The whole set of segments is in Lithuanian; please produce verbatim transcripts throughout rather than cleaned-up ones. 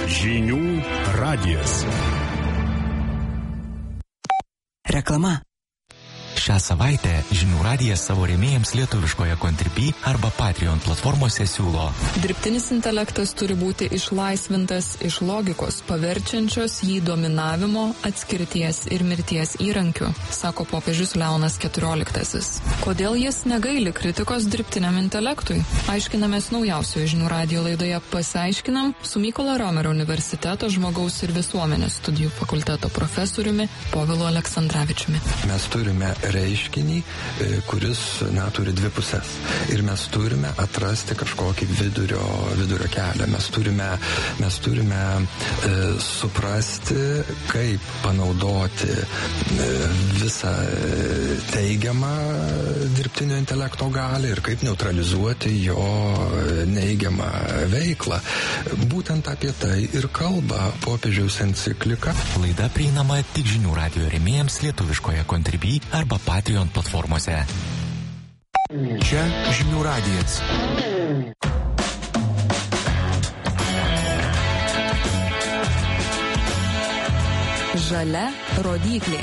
Žinių radijas. Reklama. Šią savaitę Žinių radijas savo rėmėjams lietuviškoje Contribui arba Patreon platformose siūlo. Dirbtinis intelektas turi būti išlaisvintas iš logikos, paverčiančios jį dominavimo, atskirties ir mirties įrankiu, sako popiežius Leonas keturioliktasis. Kodėl jis negaili kritikos dirbtiniam intelektui? Aiškinamės naujausioje Žinių radijo laidoje Pasiaiškinam su Mykolo Romerio universiteto žmogaus ir visuomenės studijų fakulteto profesoriumi Povilu Aleksandravičiumi. Mes turime reiškinį, kuris, na, turi dvi pusės. Ir mes turime atrasti kažkokį vidurio, vidurio kelią. Mes turime, mes turime e, suprasti, kaip panaudoti e, visą teigiamą dirbtinio intelekto galią ir kaip neutralizuoti jo neigiamą veiklą. Būtent apie tai ir kalba popiežiaus enciklika. Laida prieinama tik Žinių radijo rėmėjams lietuviškoje Contribui arba Patreon platformose. Čia Žinių radijas. Žalia rodyklė.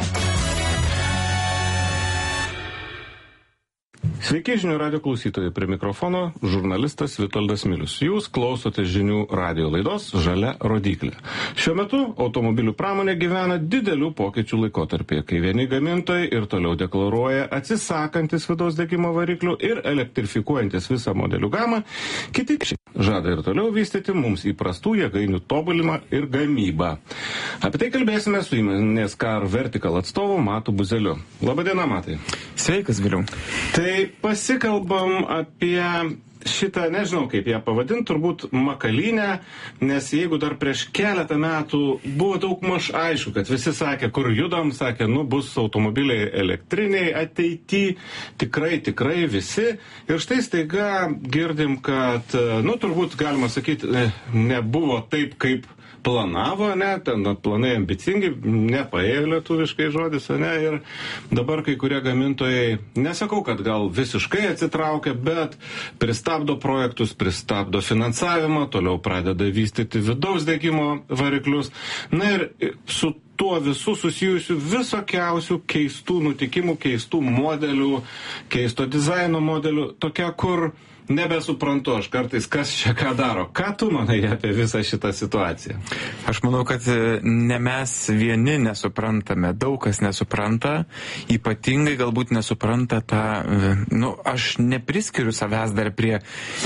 Sveiki, Žinių radijo klausytojai, prie mikrofono žurnalistas Vitoldas Milius. Jūs klausote Žinių radijo laidos Žalia rodyklė. Šiuo metu automobilių pramonė gyvena didelių pokyčių laikotarpyje, kai vieni gamintojai ir toliau deklaruoja atsisakantis vidaus degimo variklių ir elektrifikuojantis visą modelių gamą, kiti žada ir toliau vystyti mums įprastų jėgainių tobulimą ir gamybą. Apie tai kalbėsime su įmonės Car Vertical atstovu Matu Buzeliu. Labadiena, Matai. Sveikas, Viliau. Tai pasikalbam apie šitą, nežinau kaip ją pavadinti, turbūt makalynę, nes jeigu dar prieš keletą metų buvo daug maž aišku, kad visi sakė, kur judam, sakė, nu bus automobiliai elektriniai ateity, tikrai, tikrai visi. Ir štai staiga girdim, kad, nu turbūt galima sakyti, nebuvo taip, kaip planavo, ne, ten planai ambicingi, nepaėjo lietuviškai žodis, ne, ir dabar kai kurie gamintojai, nesakau, kad gal visiškai atsitraukia, bet pristabdo projektus, pristabdo finansavimą, toliau pradeda vystyti vidaus degimo variklius, na ir su tuo visų susijusių visokiausių keistų nutikimų, keistų modelių, keisto dizaino modelių, tokia, kur nebesuprantu aš kartais, kas čia ką daro. Ką tu manai apie visą šitą situaciją? Aš manau, kad ne mes vieni nesuprantame, daug kas nesupranta, ypatingai galbūt nesupranta tą, nu, aš nepriskiriu savęs dar prie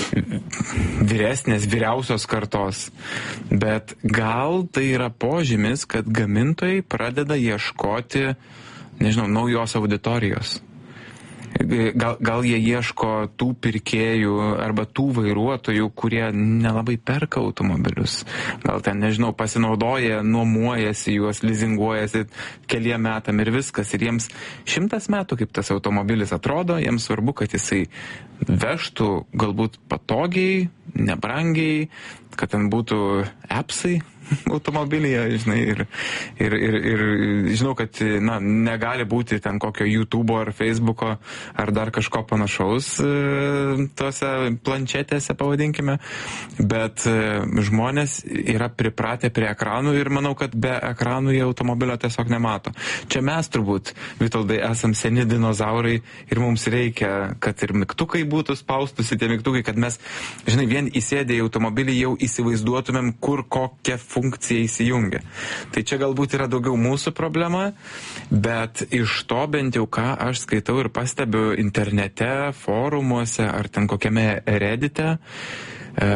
vyresnės, vyriausios kartos, bet gal tai yra požymis, kad gamintojai pradeda ieškoti, nežinau, naujos auditorijos. Gal, gal jie ieško tų pirkėjų arba tų vairuotojų, kurie nelabai perka automobilius. Gal ten, nežinau, pasinaudoja, nuomojasi juos, lizinguojasi keliem metam ir viskas. Ir jiems šimtas metų, kaip tas automobilis atrodo, jiems svarbu, kad jisai vežtų galbūt patogiai, nebrangiai, kad ten būtų appsai automobilyje, žinai, ir, ir, ir, ir žinau, kad, na, negali būti ten kokio YouTube'o ar Facebook'o ar dar kažko panašaus e, tose planšetėse, pavadinkime, bet e, žmonės yra pripratę prie ekranų ir manau, kad be ekranų jie automobilio tiesiog nemato. Čia mes turbūt, Vitoldai, esam seni dinozaurai ir mums reikia, kad ir mygtukai būtų spaustusi tie mygtukai, kad mes, žinai, vien įsėdę į automobilį jau įsivaizduotumėm, kur kokia funkcija įsijungia. Tai čia galbūt yra daugiau mūsų problema, bet iš to bent jau ką aš skaitau ir pastebiu internete, forumuose ar ten kokiame Reddite, e,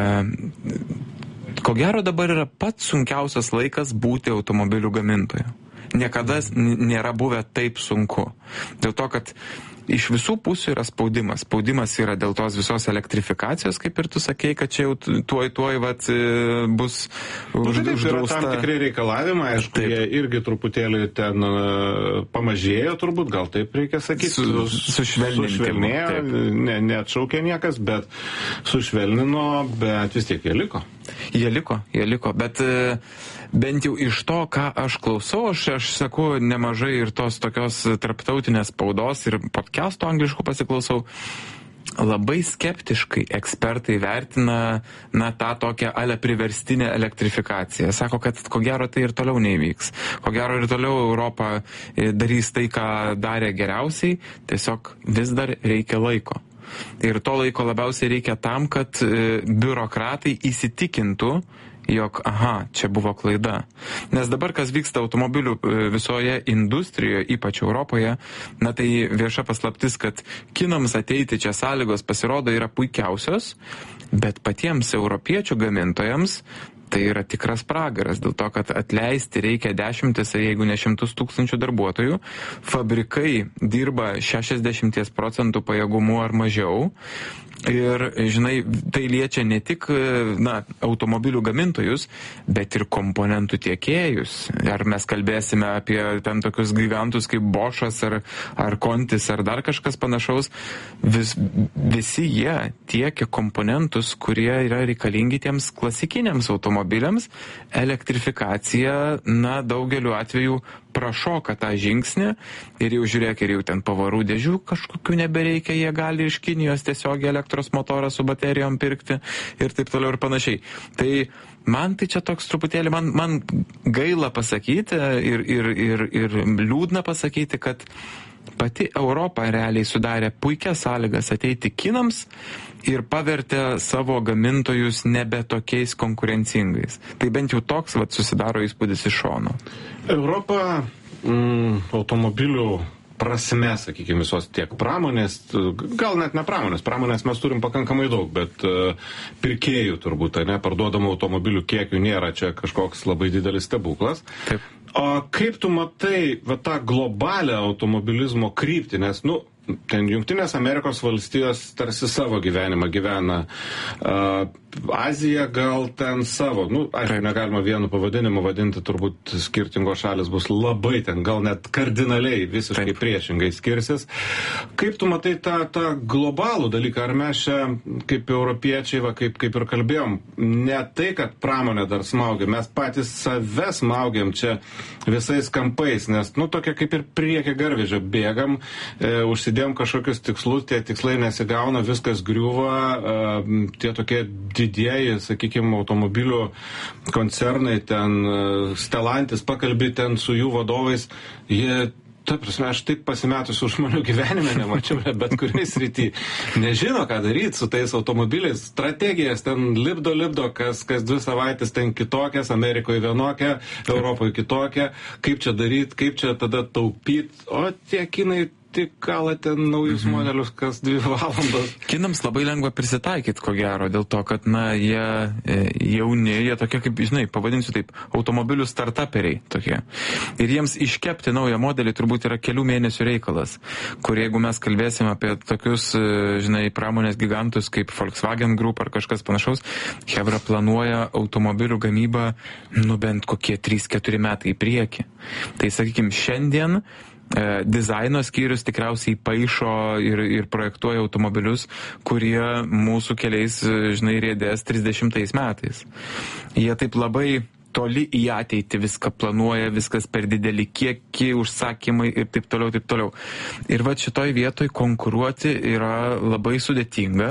ko gero dabar yra pats sunkiausias laikas būti automobilių gamintoju. Niekada nėra buvę taip sunku. Dėl to, kad iš visų pusių yra spaudimas. Spaudimas yra dėl tos visos elektrifikacijos, kaip ir tu sakei, kad čia jau tuoj, tuoj vat, bus už, nu, uždrausta. Yra tam tikrai reikalavimai, aišku, taip. Jie irgi truputėlį ten uh, pamažėjo, turbūt, gal taip reikia sakyti. Su, sušvelnėjo, ne, neatšaukė niekas, bet sušvelnino, bet vis tiek jie liko. Jie liko, jie liko, bet uh, bent jau iš to, ką aš klausau, aš, aš sakau nemažai ir tos tokios tarptautinės spaudos ir podcastų angliškų pasiklausau. labai skeptiškai ekspertai vertina, na, tą tokią ale priverstinę elektrifikaciją. Sako, kad ko gero tai ir toliau neįvyks. Ko gero ir toliau Europa darys tai, ką darė geriausiai, tiesiog vis dar reikia laiko. Ir to laiko labiausiai reikia tam, kad biurokratai įsitikintų, jog, aha, čia buvo klaida. Nes dabar, kas vyksta automobilių visoje industrijoje, ypač Europoje, na tai vieša paslaptis, kad kinams ateiti čia sąlygos pasirodo yra puikiausios, bet patiems europiečių gamintojams tai yra tikras pragaras, dėl to, kad atleisti reikia dešimtis, jeigu ne šimtus tūkstančių darbuotojų, fabrikai dirba šešiasdešimt procentų pajėgumu ar mažiau. Ir, žinai, tai liečia ne tik, na, automobilių gamintojus, bet ir komponentų tiekėjus. Ar mes kalbėsime apie ten tokius gigantus kaip Boschas ar, ar Contis ar dar kažkas panašaus, vis, visi jie tiekia komponentus, kurie yra reikalingi tiems klasikiniams automobiliams. Elektrifikacija, na, daugeliu atveju prašoka tą žingsnį ir jau žiūrėk, ir jau ten pavarų dėžių kažkokių nebereikia, jie gali iš Kinijos tiesiog elektros motorą su baterijom pirkti ir taip toliau ir panašiai. Tai man tai čia toks truputėlį, man, man gaila pasakyti ir, ir, ir, ir liūdna pasakyti, kad pati Europa realiai sudarė puikias sąlygas ateiti kinams ir pavertė savo gamintojus nebe tokiais konkurencingais. Tai bent jau toks vat, susidaro įspūdis iš šono. Europa mm, automobilių prasme, sakykime, visos tiek pramonės, gal net ne pramonės, pramonės mes turim pakankamai daug, bet uh, pirkėjų turbūt, ne, parduodamų automobilių kiekių nėra čia kažkoks labai didelis stebuklas. Taip. O kaip tu matai va, tą globalią automobilizmo kryptį, nes, nu, ten Jungtinės Amerikos valstijos tarsi savo gyvenimą gyvena, uh, Azija gal ten savo, nu, aišku, negalima vienu pavadinimu vadinti, turbūt skirtingos šalis bus labai ten, gal net kardinaliai visiškai Taip. Priešingai skirsis. Kaip tu matai tą, tą globalų dalyką, ar mes čia kaip europiečiai, va, kaip, kaip ir kalbėjom, ne tai, kad pramonė dar smaugia, mes patys save smaugiam čia visais kampais, nes, nu, tokia kaip ir priekį garvežio bėgam, e, užsidėjom kažkokius tikslus, tie tikslai nesigauna, viskas griūva, e, tie tokie didieji, sakykime, automobilių koncernai, ten Stellantis, pakalbė ten su jų vadovais, jie, ta prasme, aš taip pasimetusių žmonių gyvenime nemačiau, bet kuriais srity nežino, ką daryti su tais automobiliais, strategijas ten lipdo, lipdo, kas, kas dvi savaitės ten kitokias, Amerikoje vienokia, Europoje kitokia, kaip čia daryti, kaip čia tada taupyti, o tie kinai tik kala ten naujus mhm. modelius kas dvi valandos. Kinams labai lengva prisitaikyti, ko gero, dėl to, kad, na, jie jauni, jie tokie, kaip, žinai, pavadinsiu taip, automobilių startuperiai tokie. Ir jiems iškepti naują modelį turbūt yra kelių mėnesių reikalas, kur jeigu mes kalbėsim apie tokius, žinai, pramonės gigantus kaip Volkswagen Group ar kažkas panašaus, Hebra planuoja automobilių gamybą, nu, bent kokie trys keturi metai į priekį. Tai, sakykime, šiandien dizaino skyrius tikriausiai paišo ir, ir projektuoja automobilius, kurie mūsų keliais, žinai, riedės trisdešimtais metais. Jie taip labai toli į ateitį viską planuoja, viskas per didelį kiekį, užsakymai ir taip toliau, taip toliau. Ir va šitoj vietoj konkuruoti yra labai sudėtinga,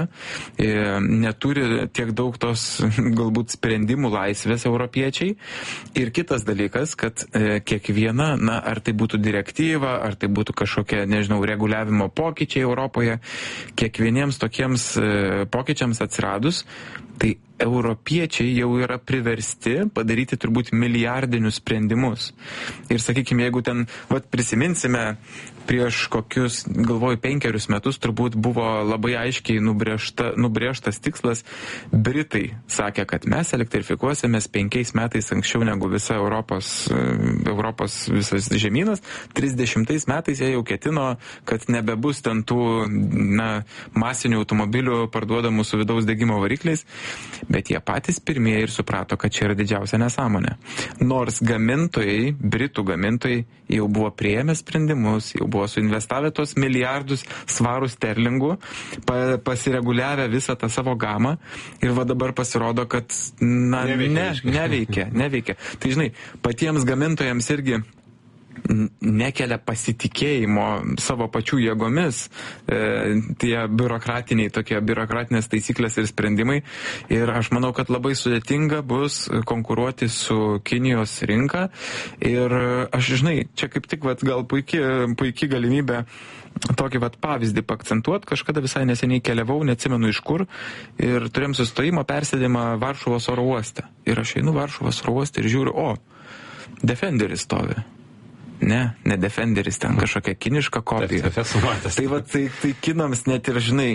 neturi tiek daug tos galbūt sprendimų laisvės europiečiai. Ir kitas dalykas, kad kiekviena, na, ar tai būtų direktyva, ar tai būtų kažkokia, nežinau, reguliavimo pokyčiai Europoje, kiekvieniems tokiems pokyčiams atsiradus, tai europiečiai jau yra priversti padaryti turbūt milijardinius sprendimus. Ir sakykime, jeigu ten, vat prisiminsime, prieš kokius, galvoju, penkerius metus turbūt buvo labai aiškiai nubrėžta, nubrėžtas tikslas. Britai sakė, kad mes elektrifikuosimės penkiais metais anksčiau negu visa Europos, Europos visas žemynas. trisdešimtais metais jie jau ketino, kad nebebus ten tų, na, masinių automobilių parduodamų su vidaus degimo varikliais, bet jie patys pirmieji ir suprato, kad čia yra didžiausia nesąmonė. Nors gamintojai, Britų gamintojai jau buvo priėmę sprendimus, jau buvo suinvestavę tos milijardus svarų sterlingų, pa, pasireguliavę visą tą savo gamą ir va dabar pasirodo, kad na, neveikia, ne, neveikia, neveikia. Tai žinai, patiems gamintojams irgi nekelia pasitikėjimo savo pačių jėgomis, e, tie biurokratiniai, tokie biurokratinės taisyklės ir sprendimai. Ir aš manau, kad labai sudėtinga bus konkuruoti su Kinijos rinka. Ir aš, žinai, čia kaip tik vat, gal puikiai puiki galimybė tokį vat pavyzdį paakcentuoti. Kažkada visai neseniai keliavau, neatsimenu iš kur, ir turėjom sustojimo persėdimą Varšuvos oro uoste. Ir aš einu Varšuvos oro uoste ir žiūriu, o, Defenderis stovi. Ne, ne Defenderis, ten kažkokia kiniška kopija. Tai va, tai, tai kinams net ir, žinai,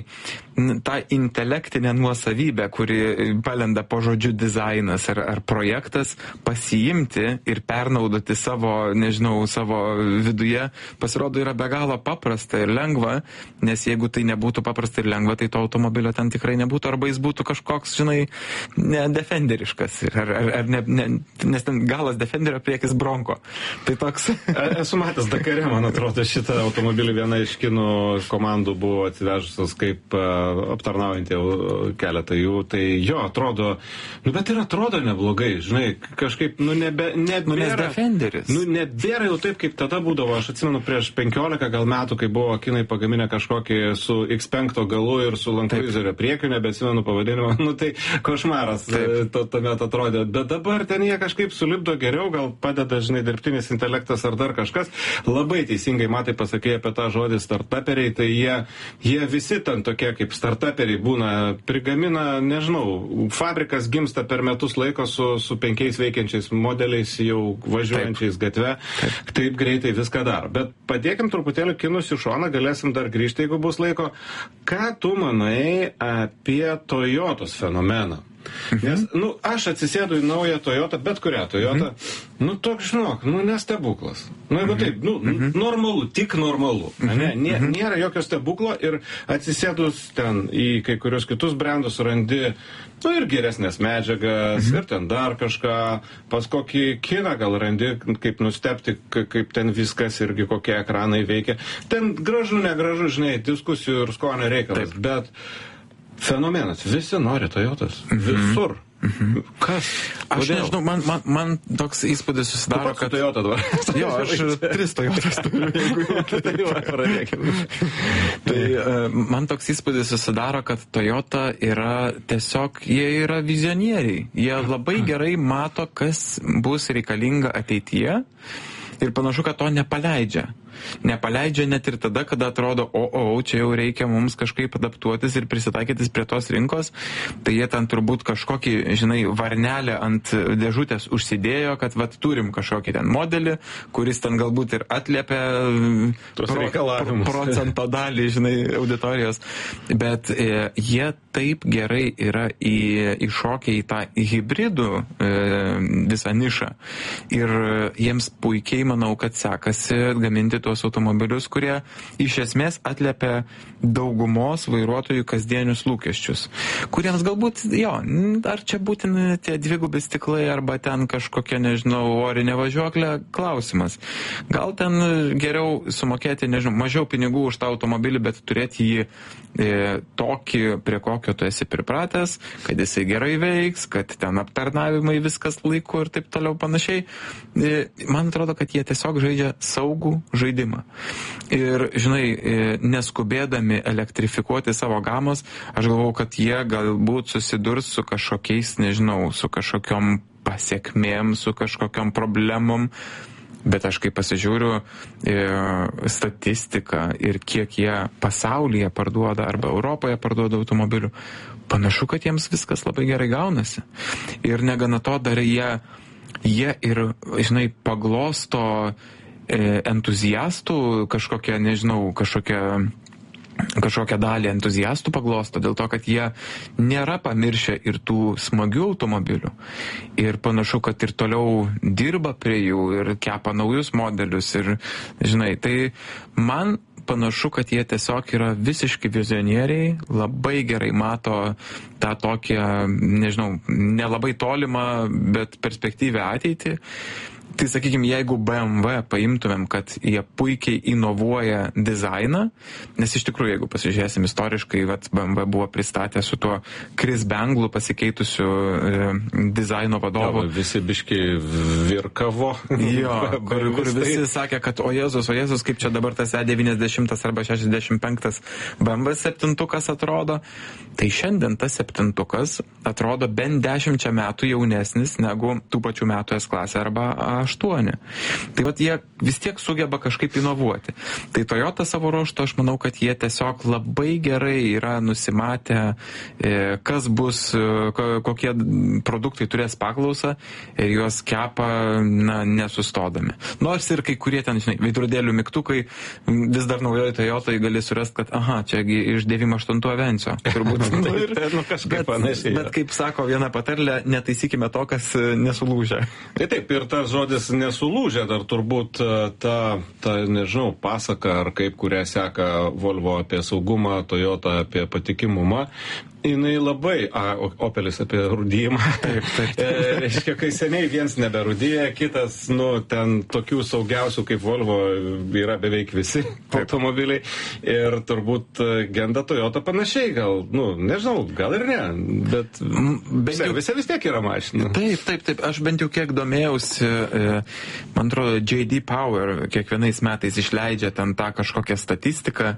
ta intelektinė nuosavybė, kuri palenda po žodžiu dizainas ar, ar projektas, pasiimti ir pernaudoti savo, nežinau, savo viduje, pasirodo yra be galo paprasta ir lengva, nes jeigu tai nebūtų paprasta ir lengva, tai to automobilio ten tikrai nebūtų, arba jis būtų kažkoks, žinai, ne defenderiškas, ar, ar, ar ne, ne, nes ten galas Defenderio, priekis Bronco. Tai toks... Esu matęs Dakare, man atrodo, šitą automobilį viena iš kinų komandų buvo atsivežusios kaip uh, aptarnaujantį keletą jų. Tai jo, atrodo, nu bet ir atrodo neblogai, žinai, kažkaip, nu nebe, nebėra, nu nebėra jau taip, kaip tada būdavo. Aš atsimenu prieš penkiolika gal metų, kai buvo kinai pagaminę kažkokį su X penki galu ir su Land Cruiserio priekiu, nebeatsimenu pavadinimą, nu tai košmaras to, tuomet atrodė. Bet dabar ten jie kažkaip sulipdo geriau, gal padeda, žinai, dirbtinis intelektas ar dar kažkas. Labai teisingai, matai, pasakė apie tą žodį startuperiai, tai jie, jie visi ten tokie kaip startuperiai būna, prigamina, nežinau, fabrikas gimsta per metus laiko su, su penkiais veikiančiais modeliais, jau važiuojančiais gatve, taip. Taip greitai viską daro. Bet padėkim truputėlį kinus į šoną, galėsim dar grįžti, jeigu bus laiko. Ką tu manai apie Toyotos fenomeną? Nes, nu, aš atsisėdu į naują Toyotą, bet kurią Toyotą, mm-hmm. nu, toks, žinok, nu, nestebuklas. Nu, jeigu taip, nu, mm-hmm. normalu, tik normalu. Mm-hmm. Ne, nė, nėra jokio stebuklo ir atsisėdus ten į kai kurios kitus brandus randi, nu, ir geresnės medžiagas, mm-hmm. ir ten dar kažką, pas kokį kiną gal randi, kaip nustebti, kaip ten viskas irgi kokie ekranai veikia. Ten gražu, negražu, žinai, diskusijų ir skonio reikalas, taip. Bet fenomenas, visi nori Toyotas, visur. Mhm. Kas? Aš Kodėl? nežinau, man, man, man toks įspūdis susidaro, kad... Toyota dabar. Jo, aš tris Toyotas turiu, jeigu jau tai jau pradėkime. Tai uh, man toks įspūdis susidaro, kad Toyota yra tiesiog, jie yra vizionieriai. Jie labai gerai mato, kas bus reikalinga ateityje ir panašu, kad to nepaleidžia. Nepaleidžia net ir tada, kada atrodo, o, o, čia jau reikia mums kažkaip adaptuotis ir prisitaikytis prie tos rinkos, tai jie ten turbūt kažkokį, žinai, varnelę ant dėžutės užsidėjo, kad vat turim kažkokį ten modelį, kuris ten galbūt ir atliepia pro, pro, procento dalį, žinai, auditorijos, bet e, jie taip gerai yra į, įšokę į tą hibridų e, visą nišą ir jiems puikiai, manau, kad sekasi gaminti tuos automobilius, kurie iš esmės atliepia daugumos vairuotojų kasdienius lūkesčius, kuriems galbūt, jo, ar čia būtina tie dvigubi stiklai arba ten kažkokia, nežinau, orinė važiuoklė, klausimas. Gal ten geriau sumokėti, nežinau, mažiau pinigų už tą automobilį, bet turėti jį e, tokį, prie kokio tu esi pripratęs, kad jisai gerai veiks, kad ten aptarnavimai viskas laiku ir taip toliau panašiai. E, man atrodo, kad jie tiesiog žaidžia saugų žaidimą. Ir, žinai, neskubėdami elektrifikuoti savo gamos, aš galvau, kad jie galbūt susidurs su kažkokiais, nežinau, su kažkokiom pasiekmėm, su kažkokiom problemom, bet aš kai pasižiūriu e, statistiką ir kiek jie pasaulyje parduoda arba Europoje parduoda automobilių, panašu, kad jiems viskas labai gerai gaunasi. Ir negana to dar jie, jie ir, žinai, paglosto entuziastų kažkokią, nežinau, kažkokią, kažkokią dalį entuziastų paglosto, dėl to, kad jie nėra pamiršę ir tų smagių automobilių. Ir panašu, kad ir toliau dirba prie jų ir kepa naujus modelius. Ir, žinai, tai man panašu, kad jie tiesiog yra visiški vizionieriai, labai gerai mato tą tokią, nežinau, nelabai tolimą, bet perspektyvę ateitį. Tai sakykime, jeigu B M W paimtumėm, kad jie puikiai inovuoja dizainą, nes iš tikrųjų, jeigu pasižiūrėsim istoriškai, vat, B M W buvo pristatę su tuo Chris Banglu pasikeitusiu e, dizaino vadovu. Jo, visi biški virkavo. Jo, kur, kur visi sakė, kad o Jėzus, o Jėzus, kaip čia dabar tas E devyniasdešimt arba šešiasdešimt penki B M W septintukas atrodo. Tai šiandien tas septintukas atrodo bent dešimčia metų jaunesnis negu tų pačių metų S klasė arba aštuoni. Tai vat jie vis tiek sugeba kažkaip inovuoti. Tai Toyota savo ruožtu, aš manau, kad jie tiesiog labai gerai yra nusimatę, kas bus, kokie produktai turės paklausą ir juos kepa, na, nesustodami. Nors ir kai kurie ten, žinai, veidrodėlių mygtukai vis dar naujoje Toyotai gali surasti, kad aha, čiagi iš devyniasdešimt aštuntų Avencio. Turbūt. nu, ir, nu, kažkaip bet, panašiai. Bet kaip sako viena patarlė, netaisykime to, kas nesulūžia. Tai taip, ir tas žodis nesulūžė, dar turbūt ta, ta, nežinau, pasaka, ar kaip, kurią seka Volvo apie saugumą, Toyota apie patikimumą, jinai labai, a, Opelis apie rūdymą. Taip, taip. e, reiškia, kai seniai viens neberūdyja, kitas, nu, ten tokių saugiausių kaip Volvo yra beveik visi taip. Automobiliai. Ir turbūt genda Toyota panašiai, gal, nu, nežinau, gal ir ne, bet servise vis tiek yra mašina. Taip, taip, taip. Aš bent jau kiek domėjausi, man atrodo, J D Power kiekvienais metais išleidžia ten tą kažkokią statistiką,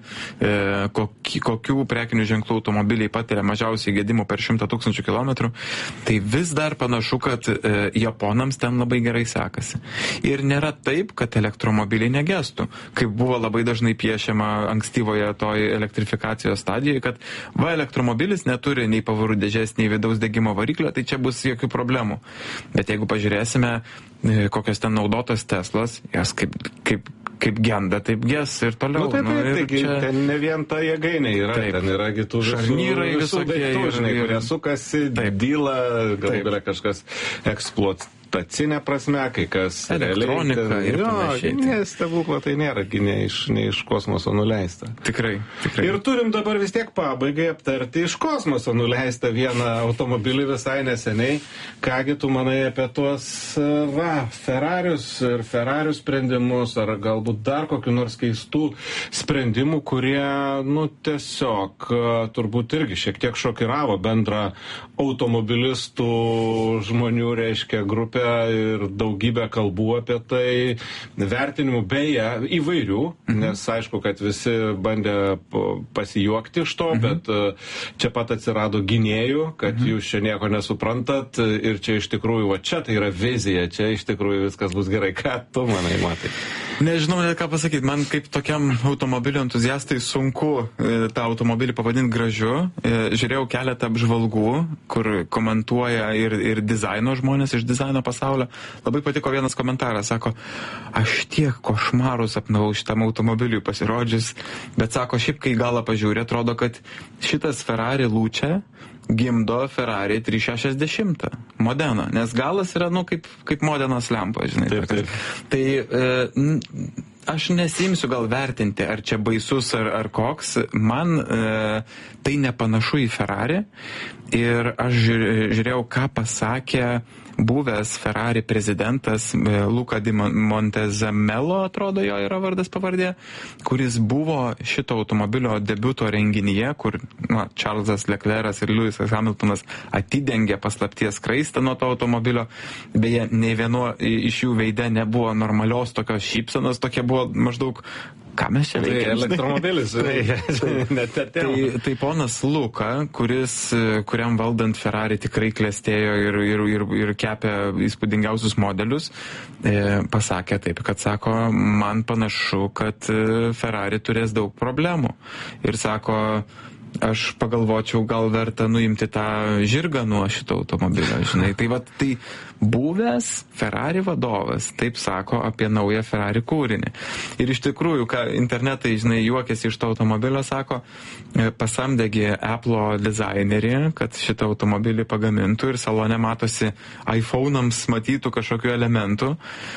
kokių prekinių ženklų automobiliai patiria mažiausiai gedimų per šimtą tūkstančių kilometrų, tai vis dar panašu, kad e, japonams ten labai gerai sekasi. Ir nėra taip, kad elektromobiliai negestų, kaip buvo labai dažnai piešiama ankstyvoje toj elektrifikacijos stadijoje, kad va, elektromobilis neturi nei pavarų dėžės, nei vidaus degimo variklio, tai čia bus jokių problemų. Bet jeigu pažiūrėsime, e, kokios ten naudotos Teslos, jos kaip, kaip kaip genda, taip ges ir toliau. Nu, taip, taip, nu, taigi čia... ten ne vien ta jėgainė yra, taip. Ten yra kitų šarnyrai visų, visų visokie, daiktų, žinai, ir... kurie sukasi, dyla, galų galia kažkas eksploatuoja. Tacinė prasme, kai kas elektronika realiai, ir panašiai. Jo, stebuklo tai nėra, ne iš, ne iš kosmoso nuleista. Tikrai, tikrai. Ir turim dabar vis tiek pabaigai aptarti iš kosmoso nuleistą vieną automobilį visai neseniai. Kągi tu manai apie tuos, va, Ferrarius ir Ferrarių sprendimus, ar galbūt dar kokių nors keistų sprendimų, kurie, nu, tiesiog turbūt irgi šiek tiek šokiravo bendrą automobilistų žmonių, reiškia, grupę ir daugybę kalbų apie tai, vertinimų beje įvairių, mhm. nes aišku, kad visi bandė pasijuokti iš to, mhm. bet čia pat atsirado gynėjų, kad mhm. jūs čia nieko nesuprantat ir čia iš tikrųjų, va čia tai yra vizija, čia iš tikrųjų viskas bus gerai. Ką tu manai, matai? Nežinau, net ką pasakyti. Man kaip tokiam automobilio entuziastai sunku e, tą automobilį pavadinti gražiu. E, žiūrėjau keletą apžvalgų, kur komentuoja ir, ir dizaino žmonės iš dizaino pasaulio. Labai patiko vienas komentaras, sako, aš tiek košmarų sapnavau šitam automobiliui pasirodžius, bet sako, šiaip kai galą pažiūrė, atrodo, kad šitas Ferrari Luce gimdo Ferrari trys šešiasdešimt Modena, nes galas yra, nu, kaip, kaip Modenos lempa, žinai. Taip, taip. Tai e, aš nesimsiu gal vertinti, ar čia baisus, ar, ar koks. Man e, tai nepanašu į Ferrari ir aš žiūrėjau, ką pasakė buvęs Ferrari prezidentas Luca di Montezemelo, atrodo jo yra vardas pavardė, kuris buvo šito automobilio debiuto renginyje, kur na, Charlesas Leclerc'as ir Lewisas Hamiltonas atidengė paslapties skraistę nuo to automobilio. Beje, nei vieno iš jų veide nebuvo normalios tokios šypsenos, tokie buvo maždaug ką mes čia veikiam? Tai elektromobilis. tai, tai, tai ponas Luka, kuris, kuriam valdant Ferrari tikrai klestėjo ir, ir, ir, ir kepė įspūdingiausius modelius, e, pasakė taip, kad sako, man panašu, kad Ferrari turės daug problemų. Ir sako, aš pagalvočiau, gal verta nuimti tą žirgą nuo šito automobilio, žinai. Tai va, tai buvęs Ferrari vadovas taip sako apie naują Ferrari kūrinį. Ir iš tikrųjų, ką internetai, žinai, juokėsi iš to automobilio, sako, pasamdėgi Apple dizainerį, kad šitą automobilį pagamintų ir salone matosi iPhone'ams matytų kažkokių elementų,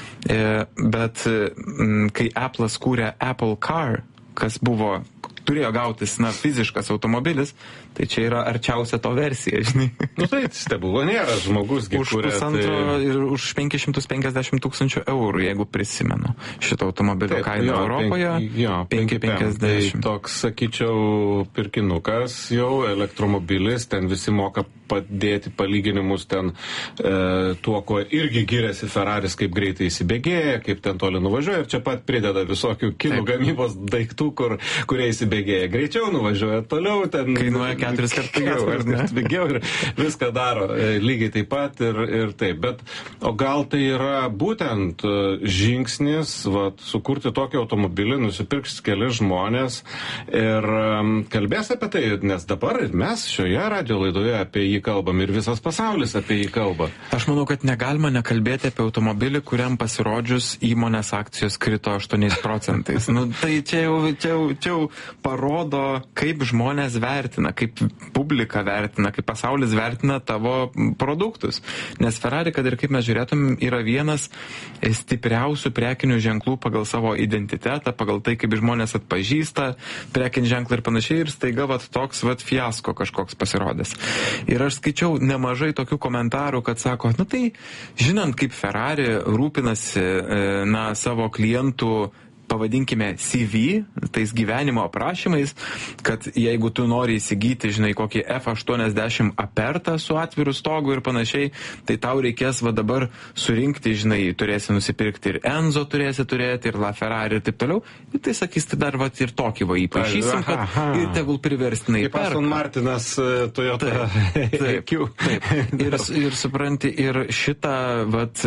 bet kai Apple'as kūrė Apple Car, kas buvo turėjo gautis, na, fiziškas automobilis, Tai čia yra arčiausia to versija, žinai. Nu tai stebuklo nėra, žmogus gi Už kuria, pusantro tai... ir už penki šimtai penkiasdešimt tūkstančių eurų, jeigu prisimenu šito automobilio Taip, kainą jo, Europoje. penki- jo, penki penkiasdešimt. Tai toks, sakyčiau, pirkinukas jau, elektromobilis, ten visi moka padėti palyginimus ten e, tuo, kuo irgi giriasi Ferraris, kaip greitai įsibėgėja, kaip ten toli nuvažiuoja ir čia pat prideda visokių kinų Taip. gamybos daiktų, kur, kurie įsibėgėja greičiau, nuvažiuoja toliau, ten Kainuoja keturis kart pigiau, ar ne? pigiau ir viską daro e, lygiai taip pat ir, ir taip. Bet o gal tai yra būtent e, žingsnis, vat, sukurti tokį automobilį, nusipirks keli žmonės ir um, kalbės apie tai, nes dabar ir mes šioje radio laidoje apie jį kalbam ir visas pasaulis apie jį kalba. Aš manau, kad negalima nekalbėti apie automobilį, kuriam pasirodžius įmonės akcijos krito aštuoniais procentais. Nu, tai čia jau, čia, jau, čia jau parodo, kaip žmonės vertina, kaip publika vertina, kaip pasaulis vertina tavo produktus. Nes Ferrari, kad ir kaip mes žiūrėtum, yra vienas stipriausių prekinių ženklų pagal savo identitetą, pagal tai, kaip žmonės atpažįsta prekinį ženklą ir panašiai, ir staiga vat toks vat fiasko kažkoks pasirodęs. Ir aš skaičiau nemažai tokių komentarų, kad sako, nu tai žinant, kaip Ferrari rūpinasi na, savo klientų, pavadinkime, C V, tais gyvenimo aprašymais, kad jeigu tu nori įsigyti, žinai, kokį F aštuoniasdešimt Apertą su atviru stogu ir panašiai, tai tau reikės va dabar surinkti, žinai, turėsi nusipirkti ir Enzo turėsi turėti, ir LaFerrari ir taip toliau. Ir tai sakys, tai dar va ir tokį va įpašysim, kad Aha. ir tegul priverstinai Kaip Aston Martinas uh, Toyota. Taip, taip. Ir, ir supranti, ir šitą vat,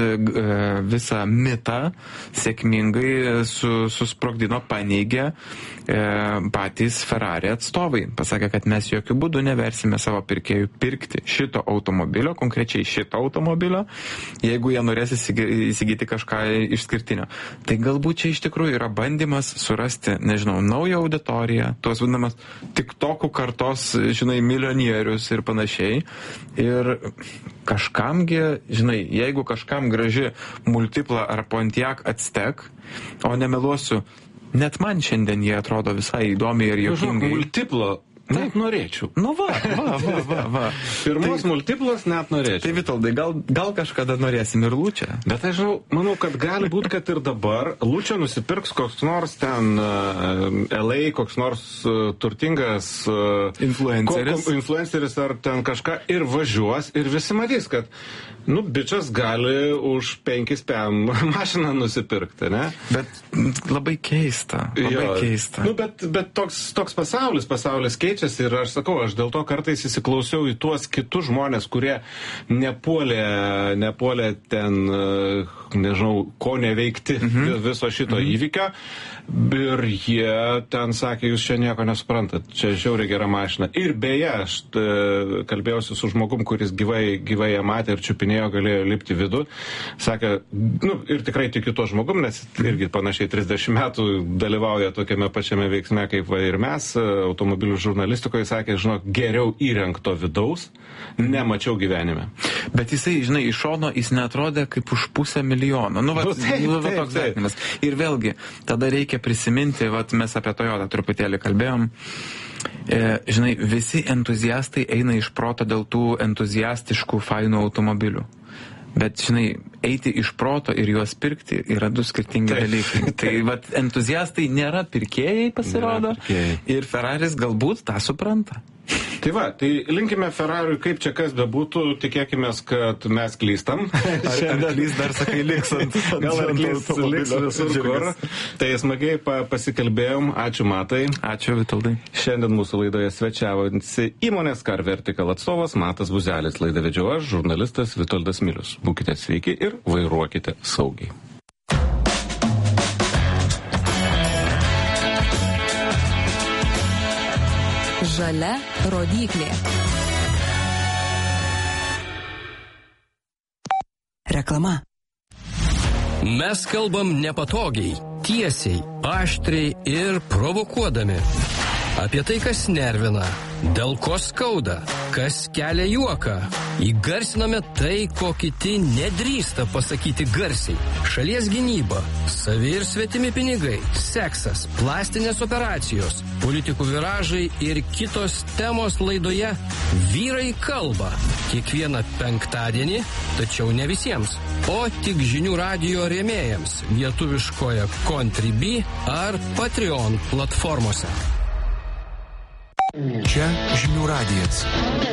visą mitą sėkmingai su susprogdino, paneigė e, patys Ferrari atstovai. Pasakė, kad mes jokių būdų neversime savo pirkėjų pirkti šito automobilio, konkrečiai šito automobilio, jeigu jie norės įsigyti kažką išskirtinio. Tai galbūt čia iš tikrųjų yra bandymas surasti, nežinau, naują auditoriją, tuos vadinamas tiktokų kartos, žinai, milijonierius ir panašiai. Ir kažkamgi, žinai, jeigu kažkam graži Multipla ar Pontiac Aztek, o nemeluosiu, net man šiandien jie atrodo visai įdomiai ir juokingai. Multipla, net norėčiau. Nu va, va, va, va, va. Pirmos tai, multiplas net norėčiau. Tai Vitoldai, gal, gal kažkada norėsim ir Lučią? Bet aš žinau, manau, kad gali būti, kad ir dabar Lučią nusipirks koks nors ten uh, L A, koks nors uh, turtingas uh, influenceris. Ko, ko, influenceris ar ten kažką ir važiuos ir visi matys, kad nu, bičias gali už penkis pem mašiną nusipirkti, ne? Bet labai keista, labai jo, keista. Nu, bet, bet toks, toks pasaulis, pasaulis keičiasi ir aš sakau, aš dėl to kartais įsiklausiau į tuos kitus žmonės, kurie nepuolė, nepuolė ten, nežinau, ko neveikti mhm. viso šito mhm. įvykio. Ir jie ten sakė, jūs čia nieko nesuprantat, čia žiauriai gera mašina. Ir beje, aš t, kalbėjausi su žmogum, kuris gyvai, gyvai ją matė ir čiupinėjo, galėjo lipti vidų. Sakė, nu, ir tikrai tikiu to žmogum, nes irgi panašiai trisdešimt metų dalyvauja tokiame pačiame veiksme kaip va ir mes, automobilių žurnalistikoje, sakė, žinok, geriau įrengto vidaus nemačiau gyvenime. Bet jisai, žinai, iš šono jis netrodė kaip už pusę milijono. Nu, va, nu, taip, nu, va taip, toks taip. vertinimas. Ir vėlgi, tada reikia prisiminti, vat mes apie Toyotą truputėlį kalbėjom. E, žinai, visi entuziastai eina iš proto dėl tų entuziastiškų fainų automobilių. Bet, žinai, eiti iš proto ir juos pirkti yra du skirtingi taip, dalykai. Taip. Tai, vat, entuziastai nėra pirkėjai, pasirodo. Nėra pirkėjai. Ir Ferraris galbūt tą supranta. Tai va, tai linkime Ferrariui, kaip čia kas bebūtų, tikėkime, kad mes klystam. Ar, ar klys dar sakai liks ant, ant gal ar klys liks visur kur. Tai smagiai pa, pasikalbėjom. Ačiū Matai. Ačiū Vitoldai. Šiandien mūsų laidoje svečiavosi įmonės Car Vertical atstovas Matas Buzelis. Laidą vedžiau aš, žurnalistas Vitoldas Milius. Būkite sveiki ir vairuokite saugiai. Žalia rodyklė. Reklama. Mes kalbam nepatogiai, tiesiai, aštriai ir provokuodami. Apie tai, kas nervina, dėl ko skauda, kas kelia juoką. Įgarsiname tai, ko kiti nedrįsta pasakyti garsiai. Šalies gynyba, savi ir svetimi pinigai, seksas, plastinės operacijos, politikų viražai ir kitos temos laidoje Vyrai kalba. Kiekvieną penktadienį, tačiau ne visiems, o tik žinių radijo rėmėjams lietuviškoje Contribui ar Patreon platformose. Čia žinių radijas.